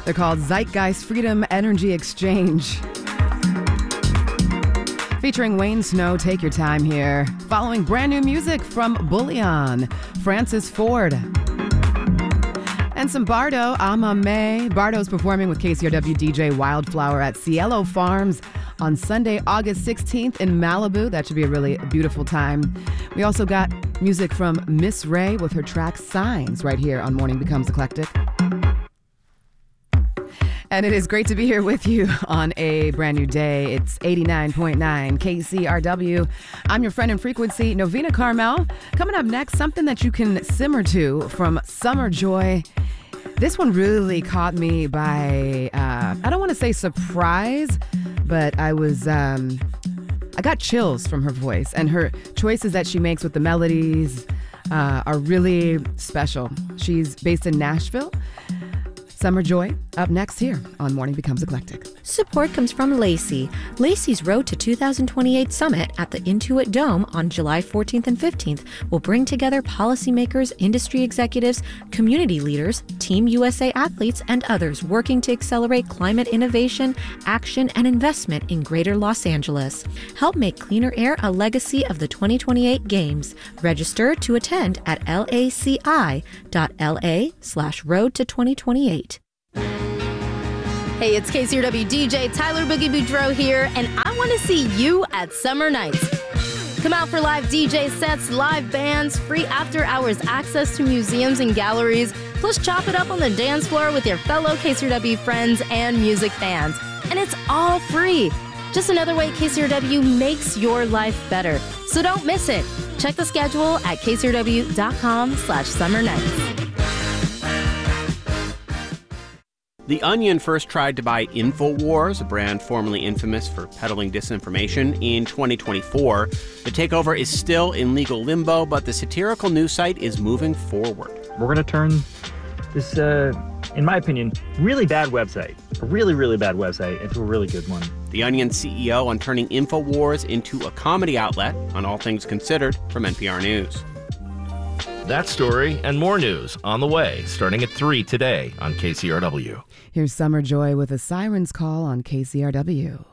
They're called Zeitgeist Freedom Energy Exchange. Featuring Wayne Snow, Take Your Time here. Following brand new music from Bullion, Francis Ford. And some Bardo, Ama May. Bardo's performing with KCRW DJ Wildflower at Cielo Farms on Sunday, August 16th in Malibu. That should be a really beautiful time. We also got music from Miss Ray with her track Signs right here on Morning Becomes Eclectic. And it is great to be here with you on a brand new day. It's 89.9 KCRW. I'm your friend in frequency, Novena Carmel. Coming up next, something that you can simmer to from Summer Joy. This one really caught me by, I don't want to say surprise, but I got chills from her voice, and her choices that she makes with the melodies are really special. She's based in Nashville. Summer Joy, up next here on Morning Becomes Eclectic. Support comes from Lacey. Lacey's Road to 2028 Summit at the Intuit Dome on July 14th and 15th will bring together policymakers, industry executives, community leaders, Team USA athletes, and others working to accelerate climate innovation, action, and investment in Greater Los Angeles. Help make cleaner air a legacy of the 2028 Games. Register to attend at laci.la/road to 2028. Hey, it's KCRW DJ Tyler Boogie Boudreaux here, and I want to see you at Summer Nights. Come out for live DJ sets, live bands, free after-hours access to museums and galleries, plus chop it up on the dance floor with your fellow KCRW friends and music fans. And it's all free. Just another way KCRW makes your life better. So don't miss it. Check the schedule at kcrw.com/summer nights. The Onion first tried to buy InfoWars, a brand formerly infamous for peddling disinformation, in 2024. The takeover is still in legal limbo, but the satirical news site is moving forward. We're going to turn this, in my opinion, really bad website, a really, really bad website, into a really good one. The Onion CEO on turning InfoWars into a comedy outlet on All Things Considered from NPR News. That story and more news on the way, starting at 3 today on KCRW. Here's Summer Joy with a Siren's Call on KCRW.